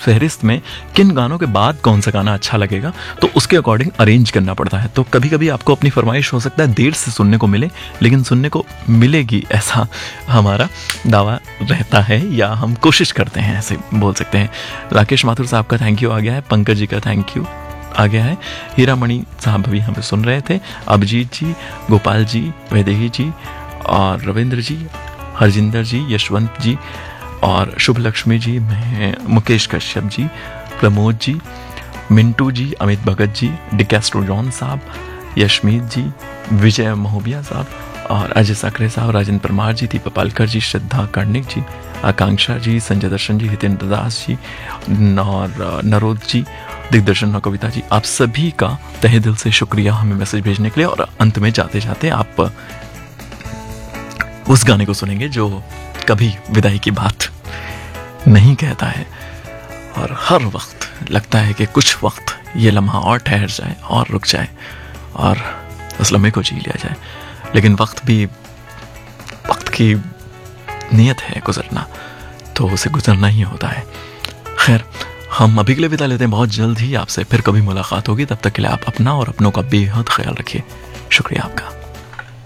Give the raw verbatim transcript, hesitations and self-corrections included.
फहरिस्त में किन गानों के बाद कौन सा गाना अच्छा लगेगा, तो उसके अकॉर्डिंग अरेंज करना पड़ता है। तो कभी कभी आपको अपनी फरमाइश हो सकता है देर से सुनने को मिले, लेकिन सुनने को मिलेगी ऐसा हमारा दावा रहता है, या हम कोशिश करते हैं, ऐसे बोल सकते हैं। राकेश माथुर साहब का थैंक यू आ गया है, पंकज जी का थैंक यू आ गया है, हीरामणि साहब भी हमें सुन रहे थे, अभिजीत जी, गोपाल जी, वैदेही जी और रविंद्र जी, हरजिंदर जी, यशवंत जी और शुभ लक्ष्मी जी, मैं मुकेश कश्यप जी, प्रमोद जी, मिंटू जी, अमित भगत जी, डिकेस्ट्रो जॉन साहब, यशमीत जी, विजय महोबिया साहब और अजय साकरे साहब, राजेंद्र परमार जी, दीपा पालकर जी, श्रद्धा कर्णिक जी, आकांक्षा जी, संजय दर्शन जी, हितेंद्र दास जी और नरोद जी, दिग्दर्शन और कविता जी, आप सभी का तहे दिल से शुक्रिया हमें मैसेज भेजने के लिए। और अंत में जाते जाते आप उस गाने को सुनेंगे जो कभी विदाई की बात नहीं कहता है और हर वक्त लगता है कि कुछ वक्त ये लम्हा और ठहर जाए और रुक जाए और उस लम्हे को जी लिया जाए, लेकिन वक्त भी वक्त की नियत है गुजरना, तो उसे गुजरना ही होता है। खैर, हम अभी के लिए विदा लेते हैं, बहुत जल्द ही आपसे फिर कभी मुलाकात होगी। तब तक के लिए आप अपना और अपनों का बेहद ख्याल रखिए। शुक्रिया आपका।